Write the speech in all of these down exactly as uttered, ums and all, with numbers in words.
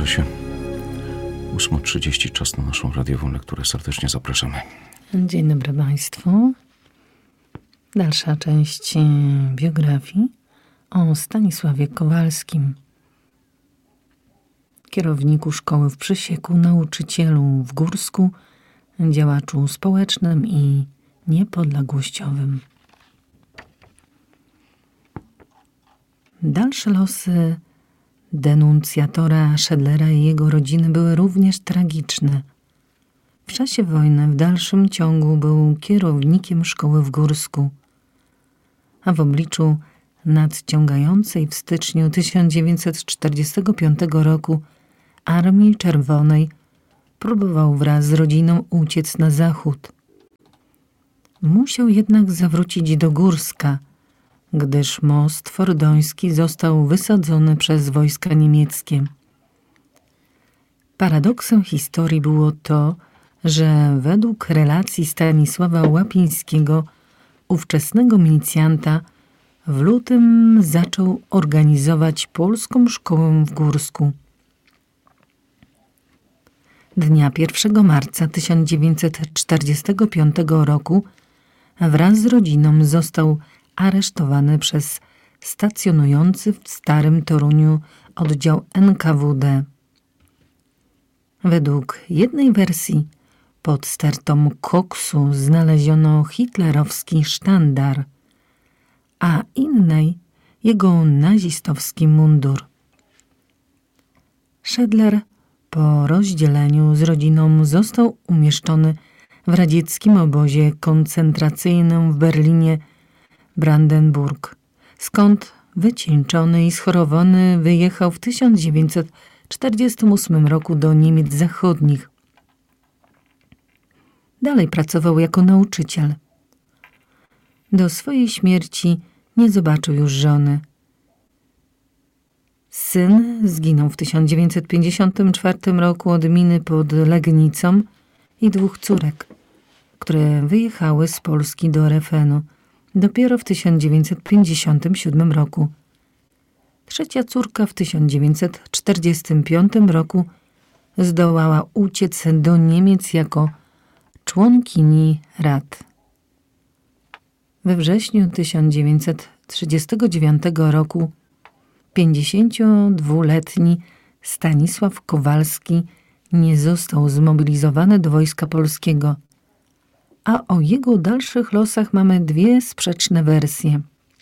zbliża się ósma trzydzieści, czas na naszą radiową lekturę. Serdecznie zapraszamy. Dzień dobry Państwu. Dalsza część biografii o Stanisławie Kowalskim, kierowniku szkoły w Przysieku, nauczycielu w Górsku, działaczu społecznym i niepodległościowym. Dalsze losy denuncjatora Szedlera i jego rodziny były również tragiczne. W czasie wojny w dalszym ciągu był kierownikiem szkoły w Górsku, a w obliczu nadciągającej w styczniu tysiąc dziewięćset czterdziestego piątego roku Armii Czerwonej próbował wraz z rodziną uciec na zachód. Musiał jednak zawrócić do Górska, gdyż most fordoński został wysadzony przez wojska niemieckie. Paradoksem historii było to, że według relacji Stanisława Łapińskiego, ówczesnego milicjanta, w lutym zaczął organizować polską szkołę w Górsku. Dnia pierwszego marca tysiąc dziewięćset czterdziestego piątego roku wraz z rodziną został aresztowany przez stacjonujący w Starym Toruniu oddział N K W D. Według jednej wersji pod stertą koksu znaleziono hitlerowski sztandar, a innej jego nazistowski mundur. Szedler po rozdzieleniu z rodziną został umieszczony w radzieckim obozie koncentracyjnym w Berlinie Brandenburg, skąd wycieńczony i schorowany wyjechał w tysiąc dziewięćset czterdziestym ósmym roku do Niemiec Zachodnich. Dalej pracował jako nauczyciel. Do swojej śmierci nie zobaczył już żony. Syn zginął w tysiąc dziewięćset pięćdziesiątym czwartym roku od miny pod Legnicą i dwóch córek, które wyjechały z Polski do R F N-u dopiero w tysiąc dziewięćset pięćdziesiątym siódmym roku. Trzecia córka w tysiąc dziewięćset czterdziestym piątym roku zdołała uciec do Niemiec jako członkini rad. We wrześniu tysiąc dziewięćset trzydziestego dziewiątego roku pięćdziesięciodwuletni Stanisław Kowalski nie został zmobilizowany do Wojska Polskiego, a o jego dalszych losach mamy dwie sprzeczne wersje.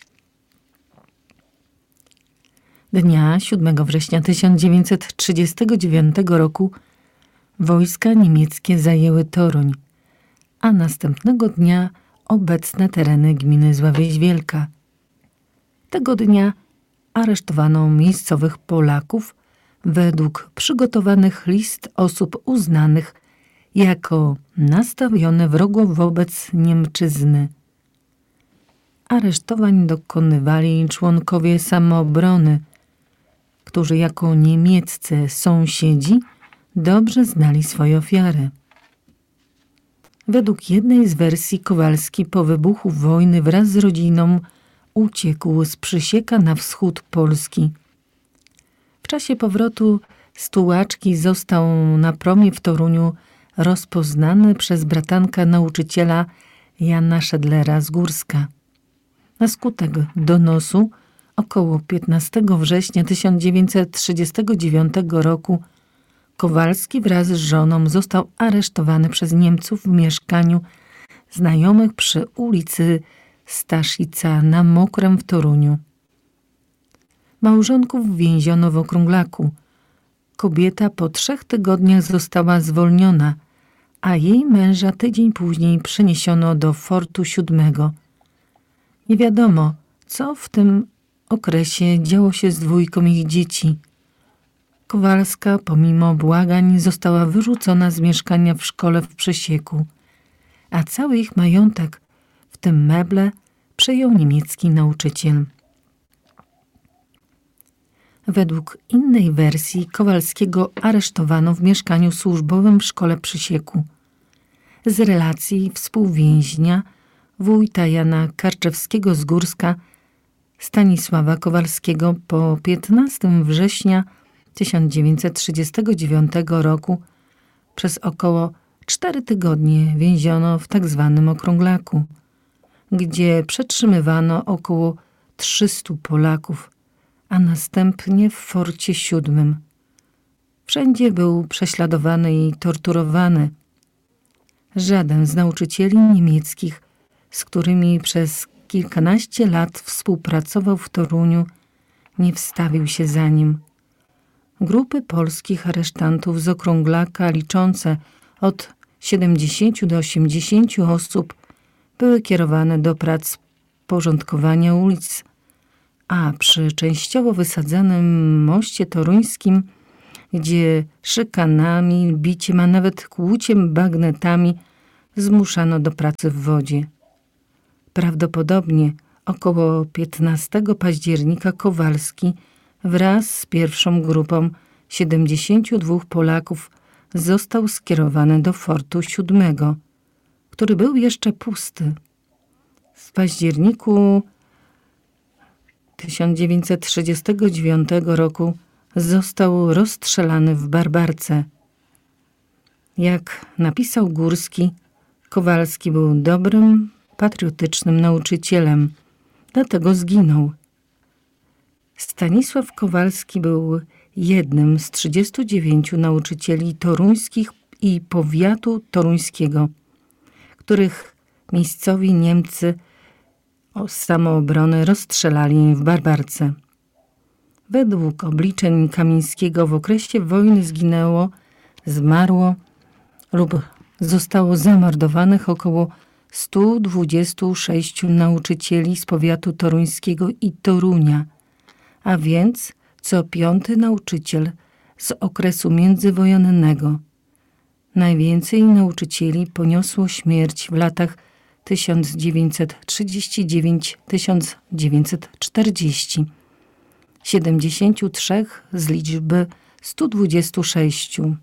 Dnia siódmego września tysiąc dziewięćset trzydziestego dziewiątego roku wojska niemieckie zajęły Toruń, a następnego dnia obecne tereny gminy Zławieś Wielka. Tego dnia aresztowano miejscowych Polaków według przygotowanych list osób uznanych jako nastawione wrogo wobec Niemczyzny. Aresztowań dokonywali członkowie samoobrony, którzy jako niemieccy sąsiedzi dobrze znali swoje ofiary. Według jednej z wersji Kowalski po wybuchu wojny wraz z rodziną uciekł z Przysieka na wschód Polski. W czasie powrotu z Tułaczki został na promie w Toruniu rozpoznany przez bratanka nauczyciela Jana Szedlera z Górska. Na skutek donosu około piętnastego września tysiąc dziewięćset trzydziestego dziewiątego roku Kowalski wraz z żoną został aresztowany przez Niemców w mieszkaniu znajomych przy ulicy Staszica na Mokrem w Toruniu. Małżonków więziono w Okrąglaku. Kobieta po trzech tygodniach została zwolniona, a jej męża tydzień później przeniesiono do Fortu Siódmego. Nie wiadomo, co w tym okresie działo się z dwójką ich dzieci. Kowalska pomimo błagań została wyrzucona z mieszkania w szkole w Przysieku, a cały ich majątek, w tym meble, przejął niemiecki nauczyciel. Według innej wersji Kowalskiego aresztowano w mieszkaniu służbowym w szkole Przysieku. Z relacji współwięźnia wójta Jana Karczewskiego z Górska Stanisława Kowalskiego po piętnastego września tysiąc dziewięćset trzydziestego dziewiątego roku przez około cztery tygodnie więziono w tak zwanym Okrąglaku, gdzie przetrzymywano około trzystu Polaków, a następnie w Forcie Siódmym. Wszędzie był prześladowany i torturowany. Żaden z nauczycieli niemieckich, z którymi przez kilkanaście lat współpracował w Toruniu, nie wstawił się za nim. Grupy polskich aresztantów z Okrąglaka, liczące od siedemdziesięciu do osiemdziesięciu osób, były kierowane do prac porządkowania ulic, a przy częściowo wysadzonym moście toruńskim, gdzie szykanami, biciem, a nawet kłuciem bagnetami zmuszano do pracy w wodzie. Prawdopodobnie około piętnastego października Kowalski wraz z pierwszą grupą siedemdziesięciu dwóch Polaków został skierowany do Fortu Siódmego, który był jeszcze pusty. W październiku tysiąc dziewięćset trzydziestego dziewiątego roku został rozstrzelany w Barbarce. Jak napisał Górski, Kowalski był dobrym, patriotycznym nauczycielem, dlatego zginął. Stanisław Kowalski był jednym z trzydziestu dziewięciu nauczycieli toruńskich i powiatu toruńskiego, których miejscowi Niemcy z samoobrony rozstrzelali w Barbarce. Według obliczeń Kamińskiego w okresie wojny zginęło, zmarło lub zostało zamordowanych około stu dwudziestu sześciu nauczycieli z powiatu toruńskiego i Torunia, a więc co piąty nauczyciel z okresu międzywojennego. Najwięcej nauczycieli poniosło śmierć w latach tysiąc dziewięćset trzydziestym dziewiątym do tysiąc dziewięćset czterdziestego. siedemdziesięciu trzech z liczby stu dwudziestu sześciu.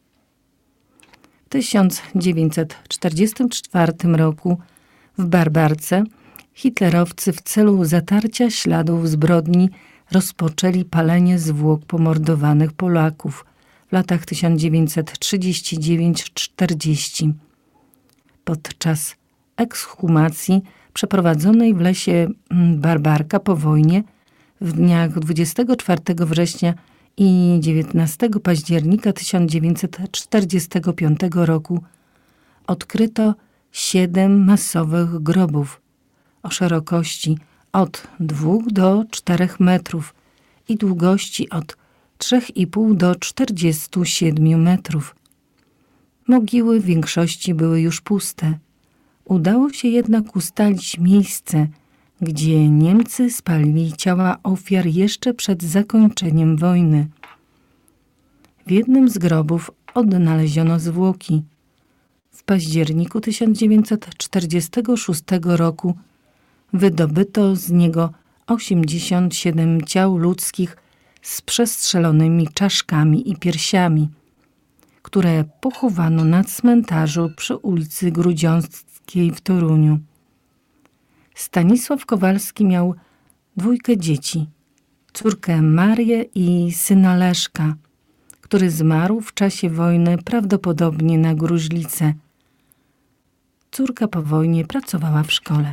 W tysiąc dziewięćset czterdziestym czwartym roku w Barbarce hitlerowcy w celu zatarcia śladów zbrodni rozpoczęli palenie zwłok pomordowanych Polaków w latach tysiąc dziewięćset trzydziestym dziewiątym do czterdziestego. Podczas ekshumacji przeprowadzonej w lesie Barbarka po wojnie w dniach dwudziestego czwartego września i dziewiętnastego października tysiąc dziewięćset czterdziestego piątego roku odkryto siedem masowych grobów o szerokości od dwóch do czterech metrów i długości od trzech i pół do czterdziestu siedmiu metrów. Mogiły w większości były już puste. Udało się jednak ustalić miejsce, gdzie Niemcy spalili ciała ofiar jeszcze przed zakończeniem wojny. W jednym z grobów odnaleziono zwłoki. W październiku tysiąc dziewięćset czterdziestego szóstego roku wydobyto z niego osiemdziesiąt siedem ciał ludzkich z przestrzelonymi czaszkami i piersiami, które pochowano na cmentarzu przy ulicy Grudziąckiej w Toruniu. Stanisław Kowalski miał dwójkę dzieci, córkę Marię i syna Leszka, który zmarł w czasie wojny prawdopodobnie na gruźlicę. Córka po wojnie pracowała w szkole.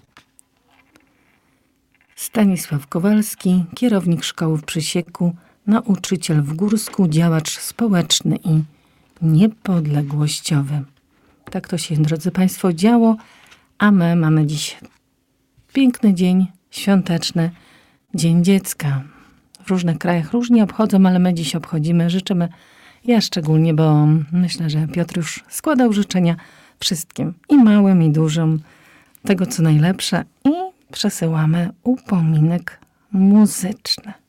Stanisław Kowalski, kierownik szkoły w Przysieku, nauczyciel w Górsku, działacz społeczny i niepodległościowy. Tak to się, drodzy Państwo, działo, a my mamy dziś piękny dzień świąteczny, Dzień Dziecka. W różnych krajach różnie obchodzą, ale my dziś obchodzimy. Życzymy, ja szczególnie, bo myślę, że Piotr już składał życzenia wszystkim, i małym, i dużym, tego co najlepsze, i przesyłamy upominek muzyczny.